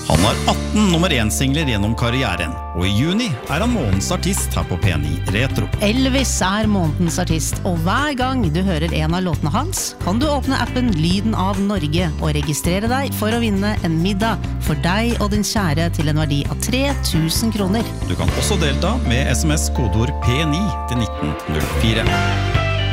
Han har 18 nummer 1-singler gjennom karrieren, og i juni han månedens artist her på P9 Retro. Elvis månedens artist, og hver gang du hører en av låtene hans, kan du åpne appen Lyden av Norge og registrere deg for å vinne en middag for deg og din kjære til en verdi av 3000 kroner. Du kan også delta med SMS-kodeord P9 til 1904.